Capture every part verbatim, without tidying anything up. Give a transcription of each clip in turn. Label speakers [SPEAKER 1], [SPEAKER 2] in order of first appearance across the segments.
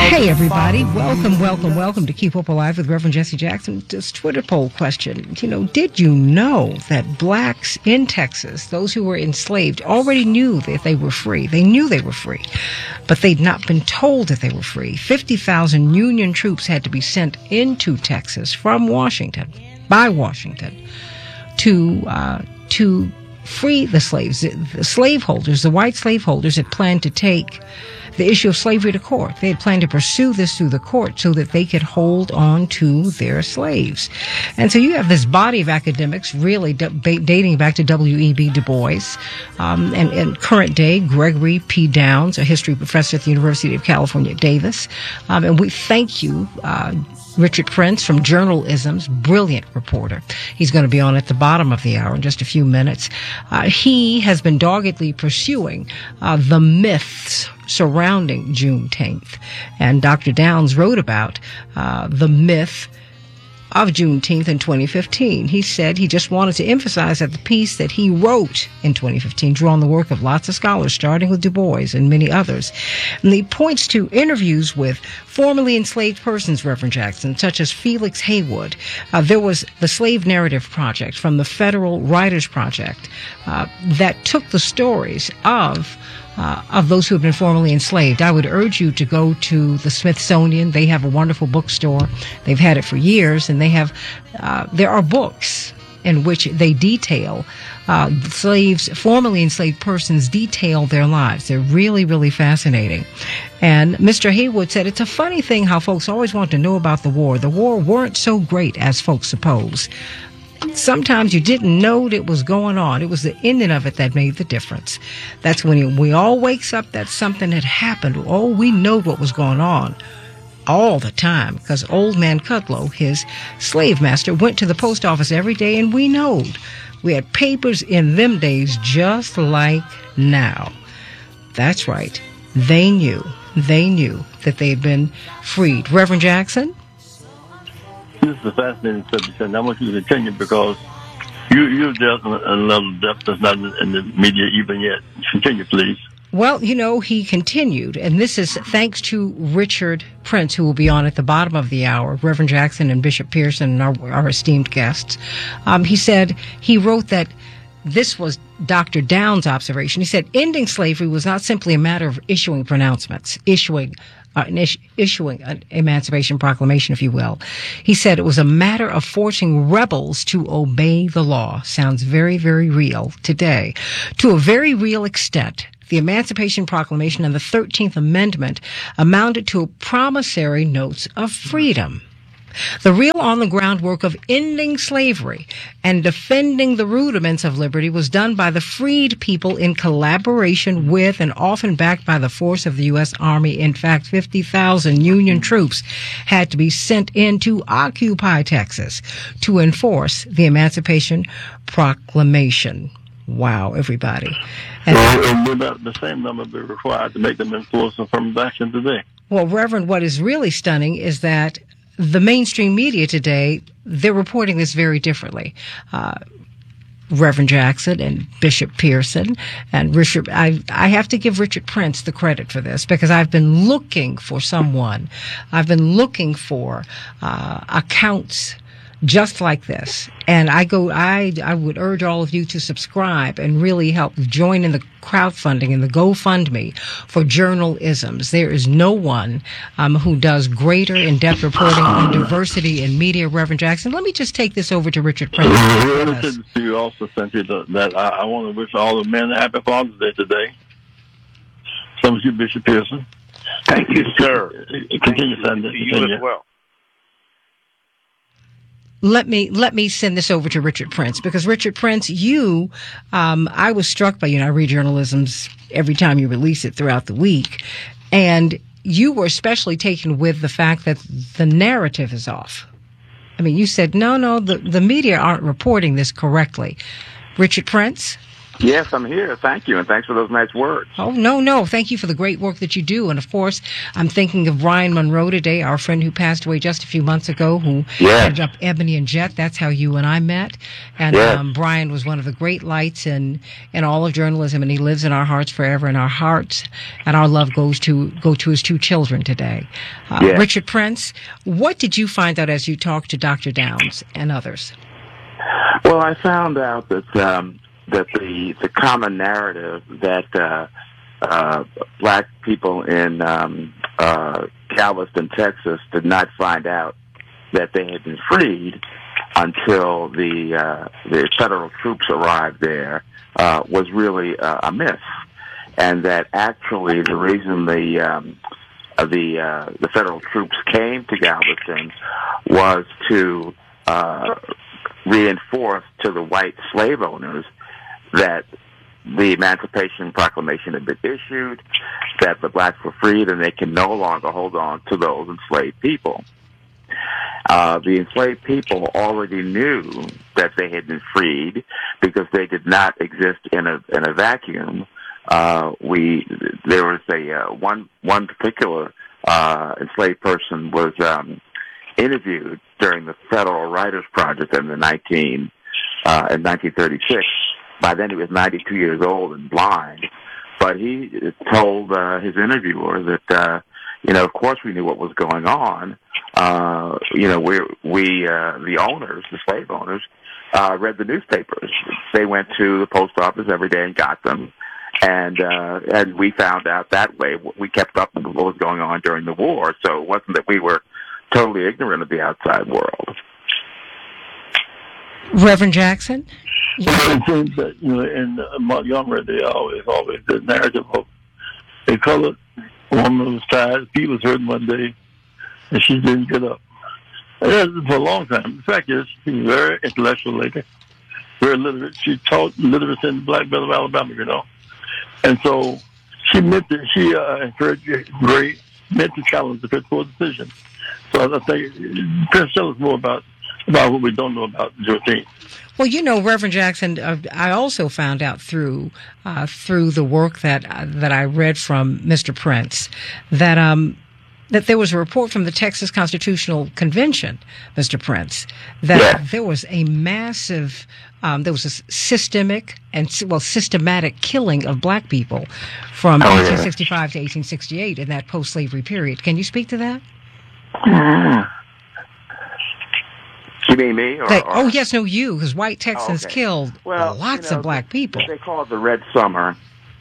[SPEAKER 1] Hey, everybody. Welcome, welcome, welcome to Keep Hope Alive with Reverend Jesse Jackson. This Twitter poll question. You know, did you know that blacks in Texas, those who were enslaved, already knew that they were free? They knew they were free, but they'd not been told that they were free. fifty thousand Union troops had to be sent into Texas from Washington, by Washington, to, uh, to free the slaves. The slaveholders, the white slaveholders had planned to take the issue of slavery to court. They had planned to pursue this through the court so that they could hold on to their slaves. And so you have this body of academics really d- dating back to W E B Du Bois, um, and, and current day Gregory P. Downs, a history professor at the University of California, Davis. Um, and we thank you, uh, Richard Prince from Journalism's brilliant reporter. He's going to be on at the bottom of the hour in just a few minutes. Uh, he has been doggedly pursuing uh, the myths surrounding Juneteenth. And Doctor Downs wrote about uh, the myth of Juneteenth in twenty fifteen. He said he just wanted to emphasize that the piece that he wrote in twenty fifteen drew on the work of lots of scholars, starting with Du Bois and many others. And he points to interviews with formerly enslaved persons, Reverend Jackson, such as Felix Haywood. Uh, there was the Slave Narrative Project from the Federal Writers Project uh, that took the stories of Uh, of those who have been formerly enslaved. I would urge you to go to the Smithsonian. They have a wonderful bookstore. They've had it for years, and they have, uh, there are books in which they detail, uh, slaves, formerly enslaved persons detail their lives. They're really, really fascinating. And Mister Haywood said, it's a funny thing how folks always want to know about the war. The war weren't so great as folks suppose. Sometimes you didn't know that it was going on. It was the ending of it that made the difference. That's when we all wakes up that something had happened. Oh, we know what was going on all the time because old man Kudlow, his slave master, went to the post office every day, and we knowed. We had papers in them days just like now. That's right. They knew. They knew that they had been freed. Reverend Jackson?
[SPEAKER 2] This is a fascinating subject, and I want you to continue because you, you're dealt in a level of depth that's not in the media even yet. Continue, please.
[SPEAKER 1] Well, you know, he continued, and this is thanks to Richard Prince, who will be on at the bottom of the hour, Reverend Jackson and Bishop Pearson, our, our esteemed guests. Um, he said, he wrote that this was Doctor Downs' observation. He said, ending slavery was not simply a matter of issuing pronouncements, issuing Uh, issuing an Emancipation Proclamation, if you will. He said it was a matter of forcing rebels to obey the law. Sounds very, very real today. To a very real extent, the Emancipation Proclamation and the thirteenth Amendment amounted to promissory notes of freedom. The real on-the-ground work of ending slavery and defending the rudiments of liberty was done by the freed people in collaboration with and often backed by the force of the U S Army. In fact, fifty thousand Union troops had to be sent in to occupy Texas to enforce the Emancipation Proclamation. Wow, everybody.
[SPEAKER 2] And so, about the same number be required to make them enforce affirmative action today.
[SPEAKER 1] Well, Reverend, what is really stunning is that the mainstream media today, they're reporting this very differently. Uh, Reverend Jackson and Bishop Pearson and Richard, I, I have to give Richard Prince the credit for this because I've been looking for someone. I've been looking for uh, accounts just like this. And I go, I, I would urge all of you to subscribe and really help join in the crowdfunding and the GoFundMe for journalisms. There is no one um, who does greater in-depth reporting on diversity in media, Reverend Jackson. Let me just take this over to Richard Prince.
[SPEAKER 2] I said to you also, Cynthia, that I, I want to wish all the men a happy Father's Day today. Some of you, Bishop Pearson.
[SPEAKER 3] Thank you, sir.
[SPEAKER 2] Continue, Sunday.
[SPEAKER 3] You as well.
[SPEAKER 1] Let me let me send this over to Richard Prince because Richard Prince, you, um, I was struck by you. And I read journalisms every time you release it throughout the week, and you were especially taken with the fact that the narrative is off. I mean, you said no, no, the the media aren't reporting this correctly. Richard Prince.
[SPEAKER 3] Yes, I'm here. Thank you, and thanks for those nice words.
[SPEAKER 1] Oh, no, no. Thank you for the great work that you do. And, of course, I'm thinking of Brian Monroe today, our friend who passed away just a few months ago, who
[SPEAKER 3] yes.
[SPEAKER 1] headed up Ebony and Jet. That's how you and I met. And
[SPEAKER 3] yes.
[SPEAKER 1] um, Brian was one of the great lights in, in all of journalism, and he lives in our hearts forever, and our hearts and our love goes to go to his two children today. Uh,
[SPEAKER 3] yes.
[SPEAKER 1] Richard Prince, what did you find out as you talked to Doctor Downs and others?
[SPEAKER 3] Well, I found out that... Um, that the the common narrative that uh, uh, black people in um, uh, Galveston, Texas, did not find out that they had been freed until the uh, the federal troops arrived there uh, was really uh, a myth, and that actually the reason the um, uh, the uh, the federal troops came to Galveston was to uh, reinforce to the white slave owners that the Emancipation Proclamation had been issued, that the blacks were freed, and they can no longer hold on to those enslaved people. Uh, the enslaved people already knew that they had been freed because they did not exist in a in a vacuum. Uh, we there was a uh, one one particular uh, enslaved person was um, interviewed during the Federal Writers Project in the nineteen uh, in nineteen thirty-six. By then he was ninety-two years old and blind, but he told uh, his interviewer that, uh, you know, of course we knew what was going on. Uh, you know, we, we uh, the owners, the slave owners, uh, read the newspapers. They went to the post office every day and got them. And, uh, and we found out that way. We kept up with what was going on during the war, so it wasn't that we were totally ignorant of the outside world.
[SPEAKER 1] Reverend Jackson?
[SPEAKER 2] Well, it seems that, you know, in uh, Montgomery, they always, always the narrative of a colored woman was tired, feet was hurting one day, and she didn't get up. And that's for a long time. The fact is, she was a very intellectual lady, very literate. She taught literacy in the Black Belt of Alabama, you know. And so she meant that she uh, encouraged great mental challenge to fit for a decision. So I think, Prince, tell us more about about what we don't know about Juneteenth.
[SPEAKER 1] Well, you know, Reverend Jackson, uh, I also found out through uh, through the work that uh, that I read from Mister Prince that um, that there was a report from the Texas Constitutional Convention, Mister Prince, that
[SPEAKER 3] yeah.
[SPEAKER 1] there was a massive, um, there was a systemic and well systematic killing of black people from
[SPEAKER 3] oh,
[SPEAKER 1] eighteen sixty-five
[SPEAKER 3] yeah.
[SPEAKER 1] to eighteen sixty-eight in that post-slavery period. Can you speak to that?
[SPEAKER 3] Mm. You mean me? Or,
[SPEAKER 1] They,
[SPEAKER 3] or?
[SPEAKER 1] oh, yes, no, you, because white Texans
[SPEAKER 3] oh, okay.
[SPEAKER 1] killed
[SPEAKER 3] well,
[SPEAKER 1] lots
[SPEAKER 3] you know,
[SPEAKER 1] of black people.
[SPEAKER 3] They call it the Red Summer,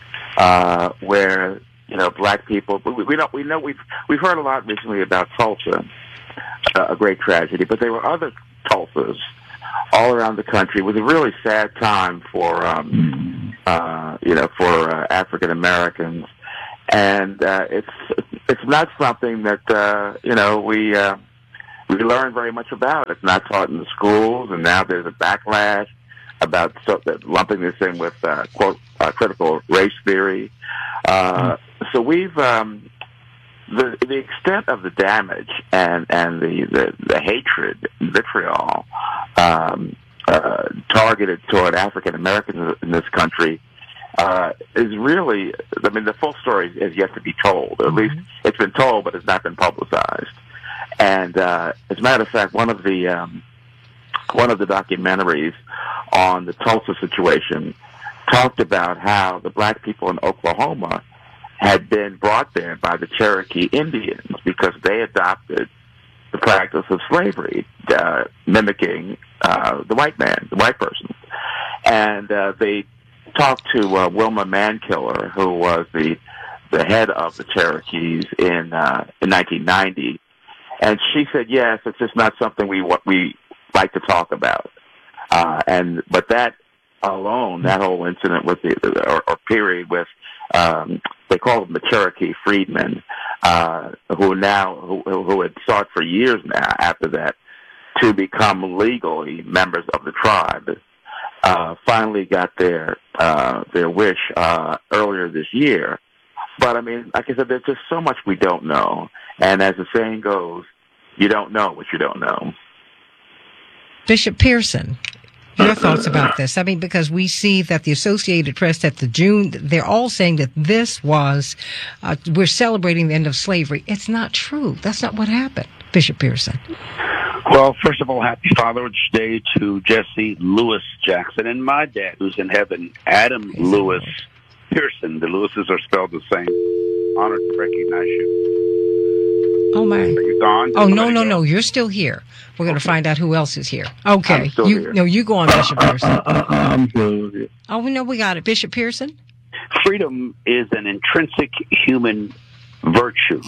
[SPEAKER 3] uh, where you know black people. We, we don't. We know we've we've heard a lot recently about Tulsa, uh, a great tragedy, but there were other Tulsas all around the country. It was a really sad time for um, uh, you know for uh, African Americans, and uh, it's it's not something that uh, you know we. Uh, We learn very much about. It's not taught in the schools, and now there's a backlash about so, lumping this in with uh, quote uh, critical race theory. Uh, so we've um, the the extent of the damage and and the the, the hatred, vitriol um, uh, targeted toward African Americans in this country uh, is really. I mean, the full story is yet to be told. Or at least it's been told, but it's not been publicized. And uh, as a matter of fact, one of the um, one of the documentaries on the Tulsa situation talked about how the black people in Oklahoma had been brought there by the Cherokee Indians because they adopted the practice of slavery, uh, mimicking uh, the white man, the white person. And uh, they talked to uh, Wilma Mankiller, who was the the head of the Cherokees in uh, in nineteen ninety. And she said, yes, it's just not something we we like to talk about. Uh, and but that alone, that whole incident with the or, or period with um, they call them the Cherokee freedmen, uh, who now who, who had sought for years now after that to become legally members of the tribe, uh, finally got their uh, their wish uh, earlier this year. But, I mean, like I said, there's just so much we don't know. And as the saying goes, you don't know what you don't know.
[SPEAKER 1] Bishop Pearson, Your thoughts about this? I mean, because we see that the Associated Press, that the June, they're all saying that this was, uh, we're celebrating the end of slavery. It's not true. That's not what happened, Bishop Pearson.
[SPEAKER 4] Well, first of all, happy Father's Day to Jesse Lewis Jackson and my dad, who's in heaven, Adam
[SPEAKER 1] Praise
[SPEAKER 4] Lewis Pearson. The Lewises are spelled the same. Honored to recognize you.
[SPEAKER 1] Oh, my.
[SPEAKER 4] Are you gone?
[SPEAKER 1] Oh, no, no,
[SPEAKER 4] go?
[SPEAKER 1] no. You're still here. We're going to
[SPEAKER 4] Okay.
[SPEAKER 1] find out who else is here. Okay.
[SPEAKER 4] I'm still
[SPEAKER 1] you,
[SPEAKER 4] here.
[SPEAKER 1] No, you go on, Bishop Pearson.
[SPEAKER 2] I'm good.
[SPEAKER 1] Oh, we know we got it. Bishop Pearson?
[SPEAKER 4] Freedom is an intrinsic human virtue,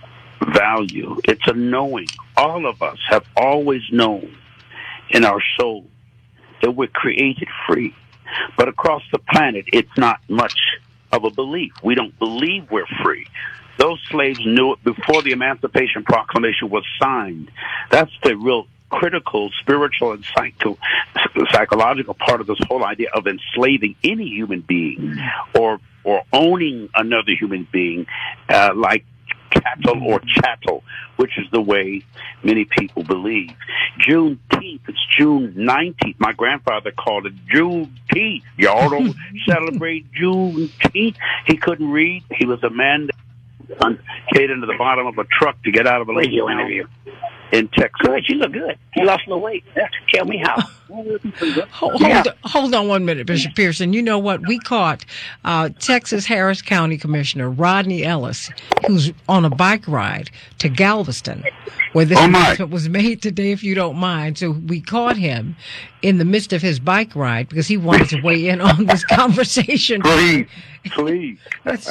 [SPEAKER 4] value. It's a knowing. All of us have always known in our soul that we're created free. But across the planet, it's not much of a belief. We don't believe we're free. Those slaves knew it before the Emancipation Proclamation was signed. That's the real critical spiritual and psycho- psychological part of this whole idea of enslaving any human being or or owning another human being uh, like cattle or chattel, which is the way many people believe. Juneteenth, it's June nineteenth. My grandfather called it Juneteenth. Y'all don't celebrate Juneteenth. He couldn't read. He was a man that stayed into the bottom of a truck to get out of a radio interview in Texas.
[SPEAKER 5] Good, you look good. You lost a little weight. Tell me how.
[SPEAKER 1] Hold,
[SPEAKER 5] Yeah.
[SPEAKER 1] hold, hold on one minute, Bishop Pearson. You know what? We caught uh, Texas Harris County Commissioner Rodney Ellis, who's on a bike ride to Galveston, where this
[SPEAKER 4] Oh, my.
[SPEAKER 1] announcement was made today, if you don't mind. So we caught him in the midst of his bike ride because he wanted to weigh in on this conversation.
[SPEAKER 4] Please, please.
[SPEAKER 1] That's-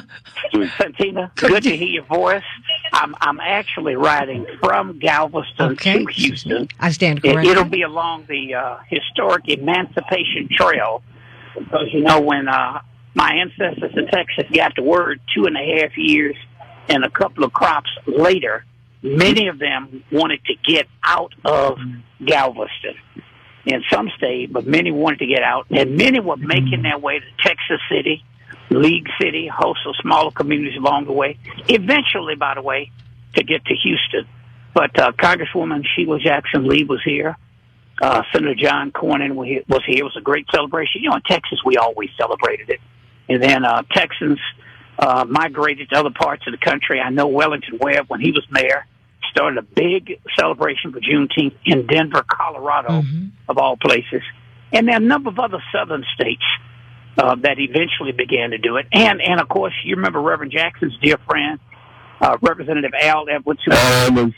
[SPEAKER 5] Santina, good to hear your voice. I'm I'm actually riding from Galveston
[SPEAKER 1] okay.
[SPEAKER 5] to Houston.
[SPEAKER 1] I stand
[SPEAKER 5] It,
[SPEAKER 1] corrected.
[SPEAKER 5] it'll be along the uh, historic Emancipation Trail because, you know, when uh, my ancestors in Texas got the word two and a half years and a couple of crops later, many of them wanted to get out of Galveston. And some stayed, but many wanted to get out. And many were making their way to Texas City, League City, a host of smaller communities along the way. Eventually, by the way, to get to Houston. But uh, Congresswoman Sheila Jackson Lee was here. Uh, Senator John Cornyn was here. was here. It was a great celebration. You know, in Texas, we always celebrated it. And then uh, Texans uh, migrated to other parts of the country. I know Wellington Webb, when he was mayor, started a big celebration for Juneteenth in Denver, Colorado,
[SPEAKER 1] Mm-hmm.
[SPEAKER 5] of all places. And there are a number of other southern states uh, that eventually began to do it. And, and of course, you remember Reverend Jackson's dear friend, uh, Representative Al Edwards, who
[SPEAKER 2] Um,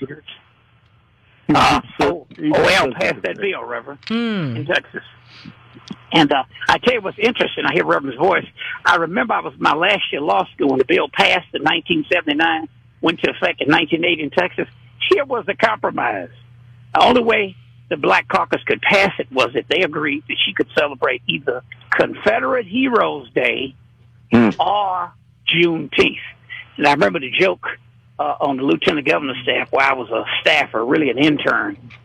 [SPEAKER 5] uh, oh, oh, Al passed that bill, Reverend,
[SPEAKER 1] Hmm.
[SPEAKER 5] in Texas. And uh, I tell you what's interesting, I hear Reverend's voice. I remember I was my last year of law school when the bill passed in nineteen seventy-nine, went to effect in nineteen eighty in Texas. Here was the compromise. The only way the Black Caucus could pass it was if they agreed that she could celebrate either Confederate Heroes Day
[SPEAKER 4] Mm.
[SPEAKER 5] or Juneteenth. And I remember the joke uh, on the lieutenant governor's staff where I was a staffer, really an intern.